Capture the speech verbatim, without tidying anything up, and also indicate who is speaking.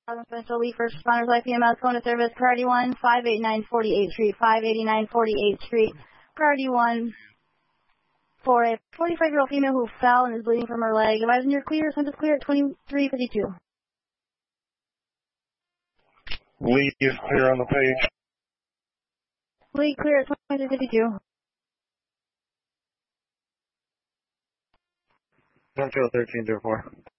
Speaker 1: Special Lead First Responders Life E M S going to service. Priority one, five eight nine four eight Street, five eight nine four eight Street. Priority one for a forty-five-year-old female who fell and is bleeding from her leg. Advising you're clear. Census clear at twenty-three fifty-two.
Speaker 2: Lead is clear on the page.
Speaker 1: Lead clear at twenty-three fifty-two.
Speaker 2: Central thirteen zero four.